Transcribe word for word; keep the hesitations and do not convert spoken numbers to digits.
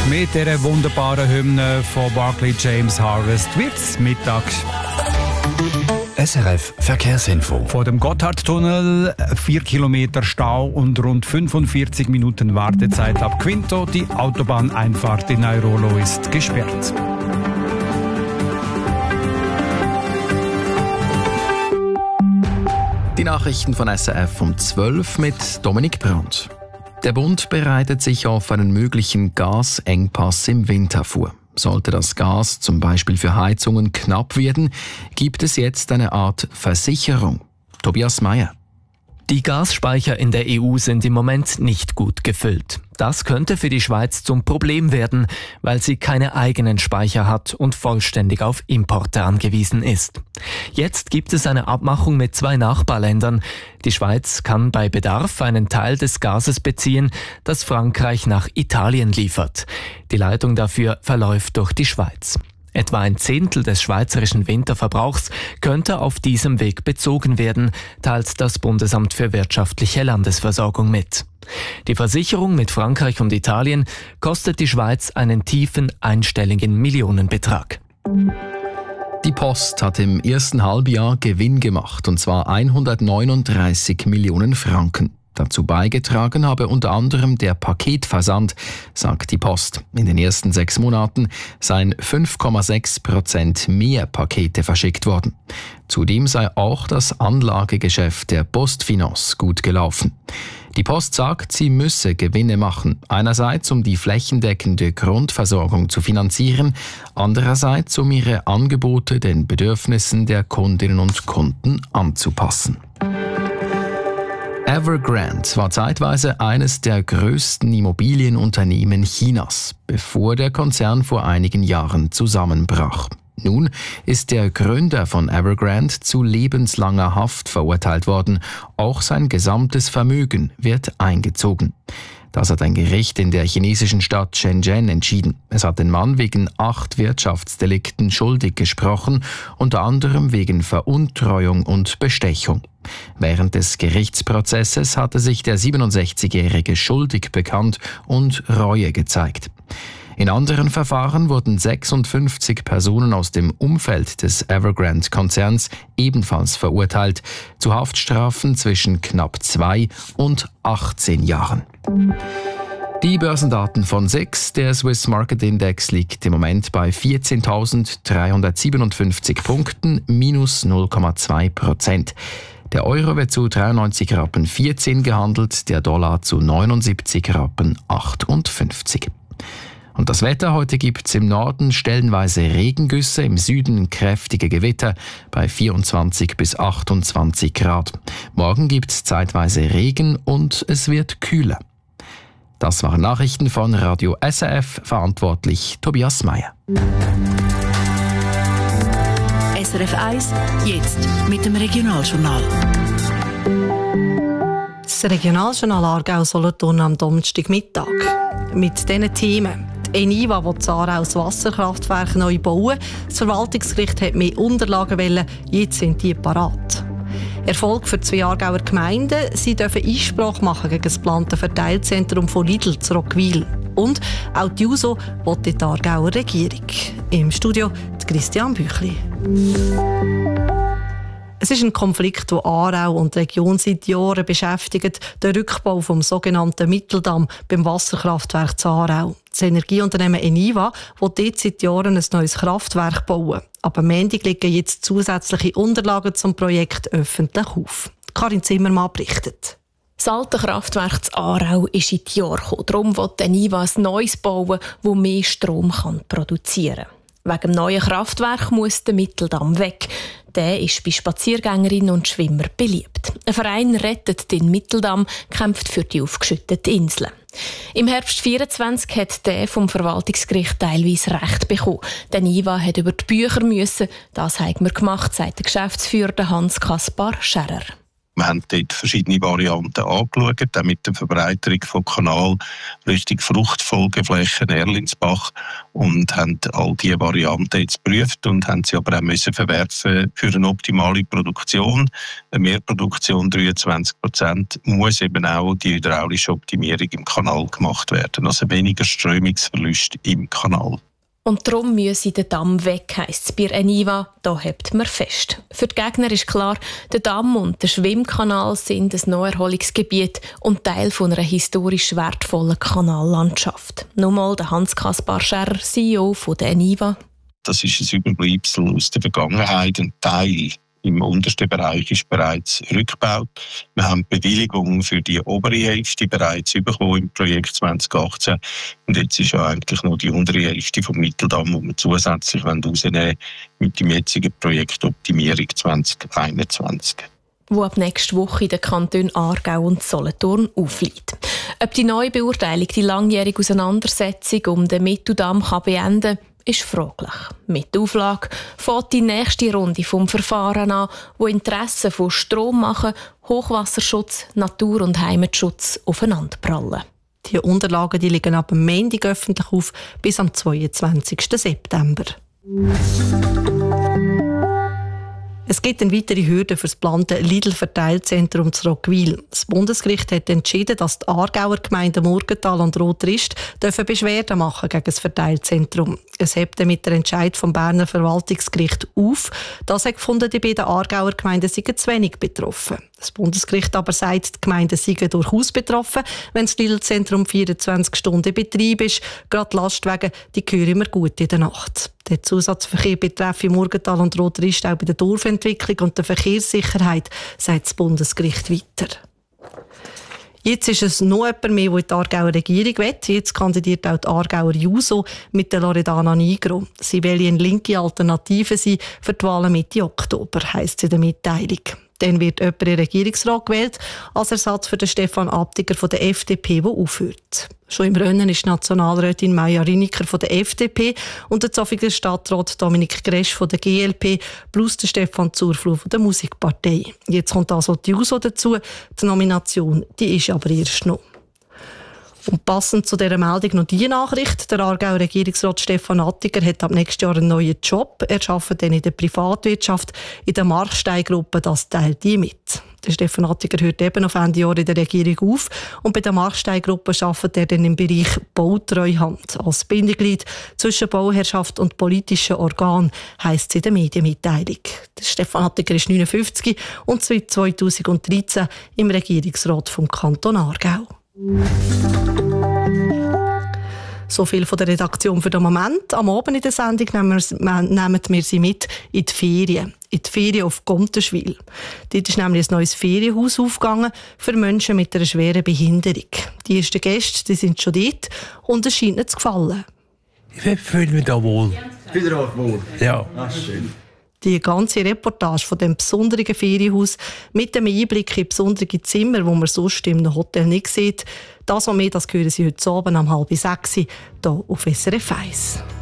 Mit dieser wunderbaren Hymne von Barclay James Harvest wird's Mittag. S R F Verkehrsinfo. Vor dem Gotthardtunnel vier Kilometer Stau und rund fünfundvierzig Minuten Wartezeit ab Quinto. Die Autobahneinfahrt in Airolo ist gesperrt. Die Nachrichten von S R F um zwölf mit Dominik Brandt. Der Bund bereitet sich auf einen möglichen Gasengpass im Winter vor. Sollte das Gas zum Beispiel für Heizungen knapp werden, gibt es jetzt eine Art Versicherung. Tobias Meyer. Die Gasspeicher in der E U sind im Moment nicht gut gefüllt. Das könnte für die Schweiz zum Problem werden, weil sie keine eigenen Speicher hat und vollständig auf Importe angewiesen ist. Jetzt gibt es eine Abmachung mit zwei Nachbarländern. Die Schweiz kann bei Bedarf einen Teil des Gases beziehen, das Frankreich nach Italien liefert. Die Leitung dafür verläuft durch die Schweiz. Etwa ein Zehntel des schweizerischen Winterverbrauchs könnte auf diesem Weg bezogen werden, teilt das Bundesamt für wirtschaftliche Landesversorgung mit. Die Versicherung mit Frankreich und Italien kostet die Schweiz einen tiefen einstelligen Millionenbetrag. Die Post hat im ersten Halbjahr Gewinn gemacht, und zwar hundertneununddreißig Millionen Franken. Dazu beigetragen habe unter anderem der Paketversand, sagt die Post. In den ersten sechs Monaten seien fünf Komma sechs Prozent mehr Pakete verschickt worden. Zudem sei auch das Anlagegeschäft der Postfinance gut gelaufen. Die Post sagt, sie müsse Gewinne machen. Einerseits, um die flächendeckende Grundversorgung zu finanzieren, andererseits, um ihre Angebote den Bedürfnissen der Kundinnen und Kunden anzupassen. Evergrande war zeitweise eines der größten Immobilienunternehmen Chinas, bevor der Konzern vor einigen Jahren zusammenbrach. Nun ist der Gründer von Evergrande zu lebenslanger Haft verurteilt worden. Auch sein gesamtes Vermögen wird eingezogen. Das hat ein Gericht in der chinesischen Stadt Shenzhen entschieden. Es hat den Mann wegen acht Wirtschaftsdelikten schuldig gesprochen, unter anderem wegen Veruntreuung und Bestechung. Während des Gerichtsprozesses hatte sich der siebenundsechzigjährige schuldig bekannt und Reue gezeigt. In anderen Verfahren wurden sechsundfünfzig Personen aus dem Umfeld des Evergrande-Konzerns ebenfalls verurteilt, zu Haftstrafen zwischen knapp zwei und achtzehn Jahren. Die Börsendaten von S I X, der Swiss Market Index, liegt im Moment bei vierzehntausenddreihundertsiebenundfünfzig Punkten, minus null Komma zwei Prozent. Der Euro wird zu dreiundneunzig Rappen vierzehn gehandelt, der Dollar zu neunundsiebzig Rappen achtundfünfzig. Und das Wetter: heute gibt es im Norden stellenweise Regengüsse, im Süden kräftige Gewitter bei vierundzwanzig bis achtundzwanzig Grad. Morgen gibt es zeitweise Regen und es wird kühler. Das waren Nachrichten von Radio S R F, verantwortlich Tobias Meyer. S R F eins, jetzt mit dem Regionaljournal. Das Regionaljournal Aargau-Solothurn am Donnerstagmittag. Mit diesen Themen. Die Eniva will das Aargaus Wasserkraftwerk neu bauen. Das Verwaltungsgericht hat mehr Unterlagen wollen, jetzt sind die parat. Erfolg für zwei Aargauer Gemeinden. Sie dürfen Einsprache machen gegen das geplante Verteilzentrum von Lidl zu Rockwil. Und auch die JUSO will die Aargauer Regierung. Im Studio Christian Büchli. Es ist ein Konflikt, der Aarau und die Region seit Jahren beschäftigt. Der Rückbau vom sogenannten Mitteldamm beim Wasserkraftwerk zu Aarau. Das Energieunternehmen Eniva will dort seit Jahren ein neues Kraftwerk bauen. Aber am Montag liegen jetzt zusätzliche Unterlagen zum Projekt öffentlich auf. Karin Zimmermann berichtet. Das alte Kraftwerk zu Aarau ist in die Jahre gekommen. Darum will Eniva ein neues bauen, das mehr Strom kann produzieren kann. Wegen dem neuen Kraftwerk muss der Mitteldamm weg. Der ist bei Spaziergängerinnen und Schwimmer beliebt. Ein Verein rettet den Mitteldamm, kämpft für die aufgeschütteten Inseln. Im Herbst zweitausendvierundzwanzig hat der vom Verwaltungsgericht teilweise Recht bekommen. Der Eniva hat über die Bücher müssen. Das haben wir gemacht, sagt der Geschäftsführer Hans-Kaspar Scherrer. Wir haben dort verschiedene Varianten angeschaut, auch mit der Verbreiterung von Kanal Richtung Fruchtfolgeflächen Erlinsbach, und haben all diese Varianten jetzt geprüft und haben sie aber auch müssen verwerfen für eine optimale Produktion. Eine Mehrproduktion dreiundzwanzig Prozent muss eben auch die hydraulische Optimierung im Kanal gemacht werden, also weniger Strömungsverlust im Kanal. Und darum müsse der Damm weg, heisst es bei Eniva. Da hebt man fest. Für die Gegner ist klar, der Damm und der Schwimmkanal sind ein Naherholungsgebiet und Teil von einer historisch wertvollen Kanallandschaft. Nochmal der Hans-Kaspar Scherrer, C E O von der Eniva. Das ist ein Überbleibsel aus der Vergangenheit. Ein Teil im untersten Bereich ist bereits rückgebaut. Wir haben die Bewilligung für die obere Hälfte bereits bekommen im Projekt zwanzig achtzehn. Und jetzt ist ja eigentlich noch die untere Hälfte vom Mitteldamm, die wir zusätzlich rausnehmen wollen, mit dem jetzigen Projekt Optimierung zwanzig einundzwanzig. Wo ab nächste Woche in den Kantonen Aargau und Solothurn aufliegt. Ob die neue Beurteilung die langjährige Auseinandersetzung um den Mitteldamm kann beenden kann, ist fraglich. Mit der Auflage fängt die nächste Runde vom Verfahren an, wo Interessen von Strom machen, Hochwasserschutz, Natur- und Heimatschutz aufeinanderprallen. Die Unterlagen die liegen ab dem Montag öffentlich auf bis am zweiundzwanzigsten September. Es gibt eine weitere Hürde für das geplante Lidl-Verteilzentrum zu Roggwil. Das Bundesgericht hat entschieden, dass die Aargauer Gemeinden Murgenthal und Rotrist dürfen Beschwerden machen gegen das Verteilzentrum. Es hebt mit der Entscheid vom Berner Verwaltungsgericht auf, dass er gefunden, die beiden Aargauer Gemeinden seien zu wenig betroffen. Das Bundesgericht aber sagt, die Gemeinden seien durchaus betroffen, wenn das Lidl-Zentrum vierundzwanzig Stunden in Betrieb ist. Gerade Lastwagen, die hören immer gut in der Nacht. Der Zusatzverkehr betreffe Murgenthal und Rotrist auch bei der Dorfentwicklung und der Verkehrssicherheit, sagt das Bundesgericht weiter. Jetzt ist es noch jemand mehr, der in die Aargauer Regierung will. Jetzt kandidiert auch die Aargauer Juso mit der Loredana Nigro. Sie will eine linke Alternative sein für die Wahlen Mitte Oktober, heisst es in der Mitteilung. Dann wird jemand in den Regierungsrat gewählt, als Ersatz für den Stefan Abdiger von der F D P, der aufhört. Schon im Rennen ist Nationalrätin Maja Riniker von der F D P und der Zoffinger Stadtrat Dominik Gresch von der G L P plus der Stefan Zurfluh von der Musikpartei. Jetzt kommt also die Juso dazu. Die Nomination die ist aber erst noch. Und passend zu dieser Meldung noch die Nachricht. Der Aargauer Regierungsrat Stefan Attiger hat ab nächstes Jahr einen neuen Job. Er arbeitet dann in der Privatwirtschaft. In der Markstein-Gruppe, das teilt die mit. Der Stefan Attiger hört eben auf Ende Jahr in der Regierung auf. Und bei der Markstein-Gruppe arbeitet er dann im Bereich Bautreuhand. Als Bindeglied zwischen Bauherrschaft und politischen Organen, heisst es in der Medienmitteilung. Der Stefan Attiger ist neunundfünfzig und seit zweitausenddreizehn im Regierungsrat vom Kanton Aargau. So viel von der Redaktion für den Moment. Am Abend in der Sendung nehmen wir, nehmen wir sie mit in die Ferien. In die Ferien auf Gonterschwil. Dort ist nämlich ein neues Ferienhaus aufgegangen für Menschen mit einer schweren Behinderung. Die ersten Gäste die sind schon dort und es scheint ihnen zu gefallen. Ich fühle mich da wohl. Wieder auch wohl? Ja. Ach, schön. Die ganze Reportage von dem besonderen Ferienhaus mit dem Einblick in besondere Zimmer, wo man sonst im Hotel nicht sieht, das und mehr, das hören Sie heute Abend um halb sechs hier auf S R F eins.